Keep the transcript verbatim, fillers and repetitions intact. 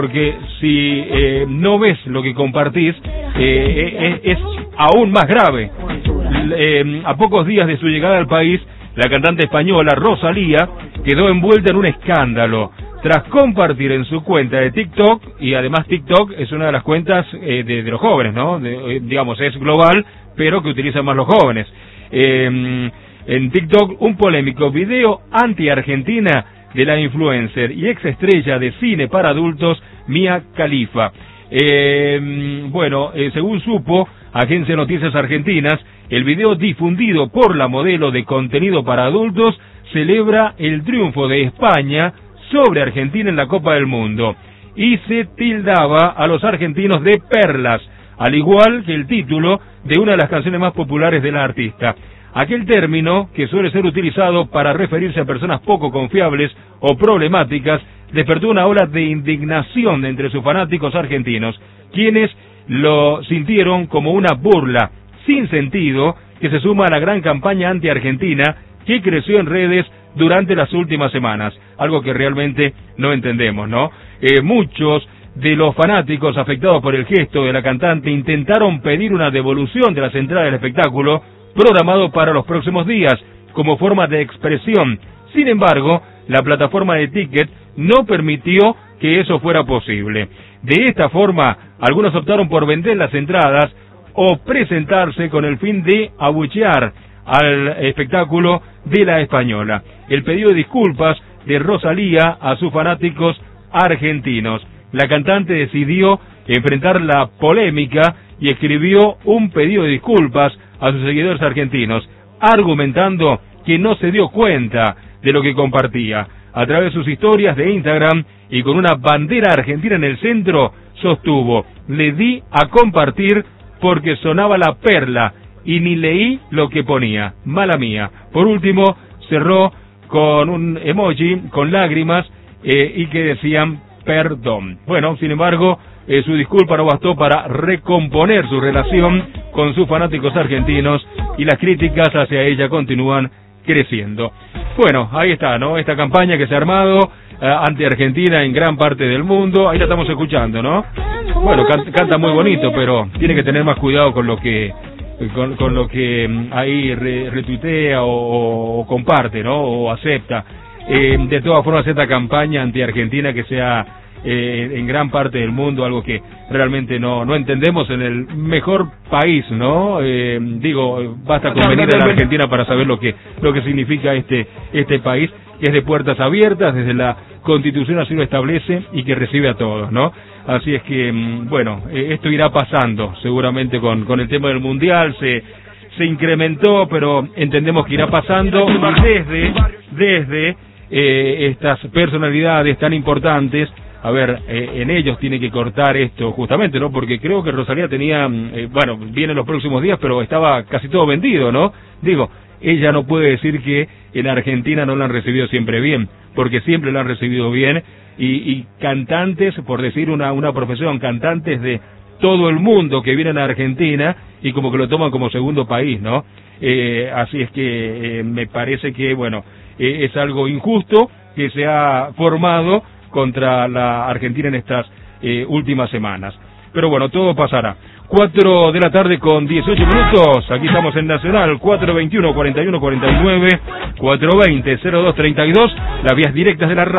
Porque si eh, no ves lo que compartís, eh, es, es aún más grave. Eh, a pocos días de su llegada al país, la cantante española Rosalía quedó envuelta en un escándalo tras compartir en su cuenta de TikTok, y además TikTok es una de las cuentas eh, de, de los jóvenes, ¿no? De, eh, digamos, es global, pero que utilizan más los jóvenes. Eh, en TikTok, un polémico video anti-Argentina de la influencer y ex estrella de cine para adultos Mia Khalifa. Eh, bueno, eh, según supo Agencia de Noticias Argentinas, el video difundido por la modelo de contenido para adultos celebra el triunfo de España sobre Argentina en la Copa del Mundo y se tildaba a los argentinos de perlas, al igual que el título de una de las canciones más populares de la artista. Aquel término, que suele ser utilizado para referirse a personas poco confiables o problemáticas, despertó una ola de indignación entre sus fanáticos argentinos, quienes lo sintieron como una burla sin sentido que se suma a la gran campaña anti-argentina que creció en redes durante las últimas semanas, algo que realmente no entendemos, ¿no? Eh, muchos de los fanáticos afectados por el gesto de la cantante intentaron pedir una devolución de las entradas del espectáculo programado para los próximos días, como forma de expresión. Sin embargo, la plataforma de Ticket no permitió que eso fuera posible. De esta forma, algunos optaron por vender las entradas o presentarse con el fin de abuchear al espectáculo de la española. El pedido de disculpas de Rosalía a sus fanáticos argentinos. La cantante decidió enfrentar la polémica y escribió un pedido de disculpas a sus seguidores argentinos, argumentando que no se dio cuenta de lo que compartía. A través de sus historias de Instagram y con una bandera argentina en el centro, sostuvo: le di a compartir porque sonaba la perla y ni leí lo que ponía, mala mía. Por último, cerró con un emoji con lágrimas eh, y que decían perdón. Bueno, sin embargo, eh, su disculpa no bastó para recomponer su relación con sus fanáticos argentinos y las críticas hacia ella continúan creciendo. Bueno, ahí está, ¿no? Esta campaña que se ha armado eh, anti-Argentina en gran parte del mundo. Ahí la estamos escuchando, ¿no? Bueno, can canta muy bonito, pero tiene que tener más cuidado con lo que con, con lo que ahí re, retuitea o, o comparte, ¿no? O acepta. Eh, de todas formas, esta campaña anti-Argentina que sea eh, en gran parte del mundo, algo que realmente no no entendemos en el mejor país, ¿no? Eh, digo, basta con venir a la Argentina para saber lo que lo que significa este este país, que es de puertas abiertas, desde la Constitución así lo establece y que recibe a todos, ¿no? Así es que, bueno, esto irá pasando seguramente con, con el tema del Mundial, se, se incrementó, pero entendemos que irá pasando y desde, desde eh, estas personalidades tan importantes, a ver, eh, en ellos tiene que cortar esto justamente, ¿no? Porque creo que Rosalía tenía, eh, bueno, viene los próximos días, pero estaba casi todo vendido, ¿no? Digo, ella no puede decir que en Argentina no la han recibido siempre bien, porque siempre la han recibido bien, y, y cantantes, por decir una, una profesión, cantantes de todo el mundo que vienen a Argentina y como que lo toman como segundo país, ¿no? Eh, así es que eh, me parece que, bueno, eh, es algo injusto que se ha formado contra la Argentina en estas eh, últimas semanas. Pero bueno, todo pasará. cuatro de la tarde con dieciocho minutos, aquí estamos en Nacional, cuatro veintiuno, cuarenta y uno, cuarenta y nueve, cuatro veinte, cero dos treinta y dos, las vías directas de la radio.